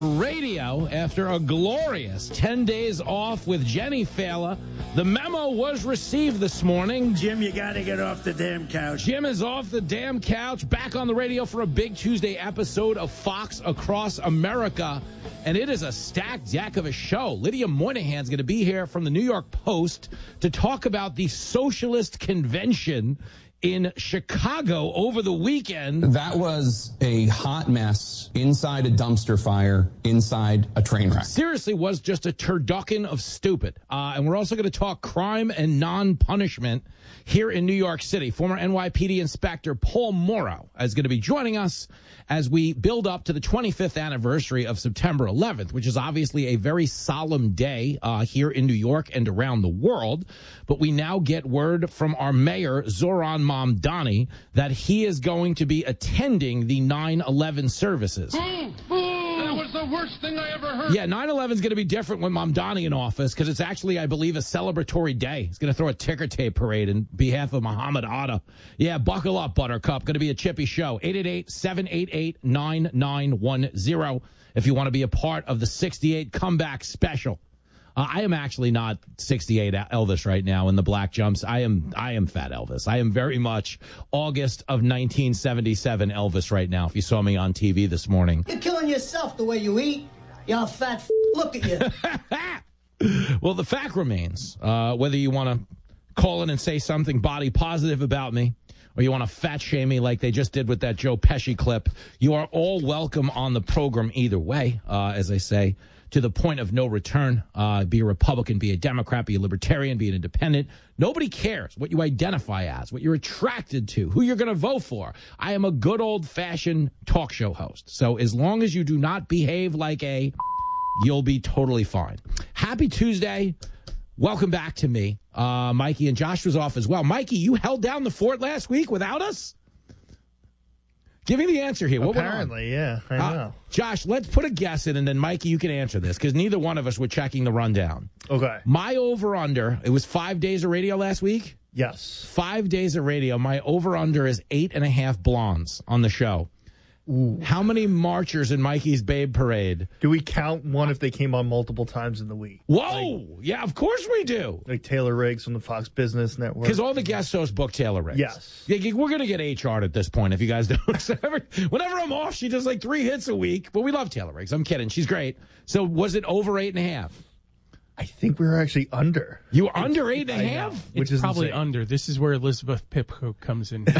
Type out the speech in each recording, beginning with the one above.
Radio after a glorious 10 days off with Jenny Fala. The memo was received this morning. Jim, you got to get off the damn couch. Jim is off the damn couch, back on the radio for a big Tuesday episode of Fox Across America. And it is a stacked deck of a show. Lydia Moynihan's going to be here from the New York Post to talk about the Socialist Convention in Chicago over the weekend. That was a hot mess inside a dumpster fire, inside a train wreck. Seriously, was just a turducken of stupid. And we're also going to talk crime and non-punishment here in New York City. Former NYPD Inspector Paul Mauro is going to be joining us as we build up to the 25th anniversary of September 11th, which is obviously a very solemn day here in New York and around the world. But we now get word from our mayor, Zoran Mamdani, that he is going to be attending the 9/11 services. That was the worst thing I ever heard. Yeah, 9/11 is going to be different with Mamdani in office because it's actually, I believe, a celebratory day. He's going to throw a ticker tape parade in behalf of Muhammad Atta. Yeah, buckle up, Buttercup. Going to be a chippy show. 888-788-9910 if you want to be a part of the 68 comeback special. I am actually not 68 Elvis right now in the black jumps. I am fat Elvis. I am very much August of 1977 Elvis right now. If you saw me on TV this morning. You're killing yourself the way you eat. You fat look at you. Well, the fact remains, whether you want to call in and say something body positive about me, or you want to fat shame me like they just did with that Joe Pesci clip, you are all welcome on the program either way, as I say. To the point of no return, be a Republican, be a Democrat, be a Libertarian, be an Independent. Nobody cares what you identify as, what you're attracted to, who you're going to vote for. I am a good old-fashioned talk show host. So as long as you do not behave like you'll be totally fine. Happy Tuesday. Welcome back to me. Mikey and Josh was off as well. Mikey, you held down the fort last week without us? Give me the answer here. What Apparently, yeah, I know. Josh, let's put a guess in, and then, Mikey, you can answer this, because neither one of us were checking the rundown. Okay. My over-under, it was 5 days of radio last week? Yes. 5 days of radio. My over-under is 8.5 blondes on the show. Ooh. How many marchers in Mikey's Babe Parade? Do we count one if they came on multiple times in the week? Whoa! Yeah, of course we do. Like Taylor Riggs from the Fox Business Network. Because all the guest hosts book Taylor Riggs. Yes. Yeah, we're going to get HR'd at this point if you guys don't. Whenever I'm off, she does like 3 hits a week. But we love Taylor Riggs. I'm kidding. She's great. So was it over 8.5? I think we were actually under. You were under 8.5? Which is probably insane. Under. This is where Elizabeth Pipko comes in.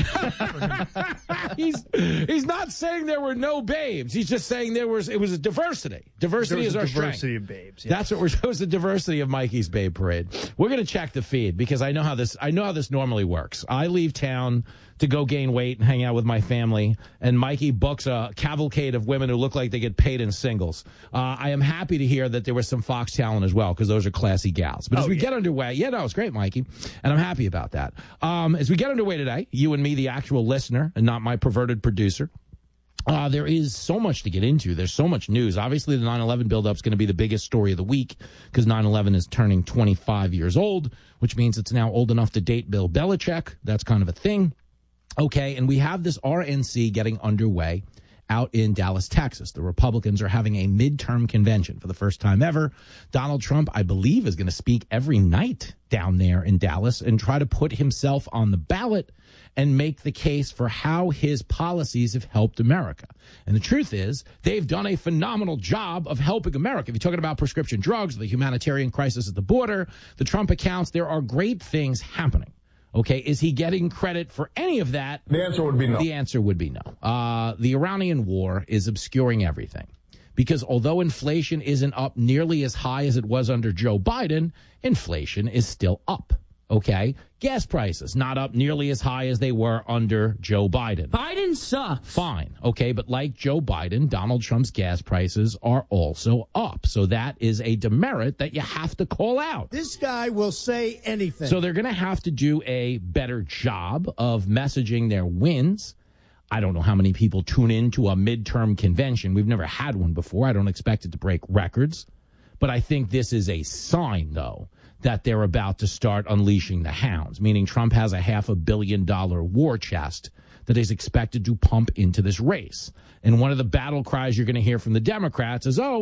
He's not saying there were no babes. He's just saying it was a diversity. Diversity is our strength. Diversity of babes. Yes. That's what it was, the diversity of Mikey's Babe Parade. We're going to check the feed because I know how this normally works. I leave town to go gain weight and hang out with my family, and Mikey books a cavalcade of women who look like they get paid in singles. I am happy to hear that there was some Fox talent as well, because those are classy gals. But as we get underway, it's great, Mikey, and I'm happy about that. As we get underway today, you and me, the actual listener, and not my perverted producer, there is so much to get into. There's so much news. Obviously, the 9/11 buildup is going to be the biggest story of the week because 9/11 is turning 25 years old, which means it's now old enough to date Bill Belichick. That's kind of a thing. Okay, and we have this RNC getting underway out in Dallas, Texas. The Republicans are having a midterm convention for the first time ever. Donald Trump, I believe, is going to speak every night down there in Dallas and try to put himself on the ballot and make the case for how his policies have helped America. And the truth is, they've done a phenomenal job of helping America. If you're talking about prescription drugs, the humanitarian crisis at the border, the Trump accounts, there are great things happening. Okay, is he getting credit for any of that? The answer would be no. The answer would be no. The Iranian war is obscuring everything because although inflation isn't up nearly as high as it was under Joe Biden, inflation is still up. Okay, gas prices not up nearly as high as they were under Joe Biden. Biden sucks. Fine. Okay, but like Joe Biden, Donald Trump's gas prices are also up. So that is a demerit that you have to call out. This guy will say anything. So they're going to have to do a better job of messaging their wins. I don't know how many people tune into a midterm convention. We've never had one before. I don't expect it to break records. But I think this is a sign, though, that they're about to start unleashing the hounds, meaning Trump has a $500 million war chest that is expected to pump into this race. And one of the battle cries you're going to hear from the Democrats is, oh,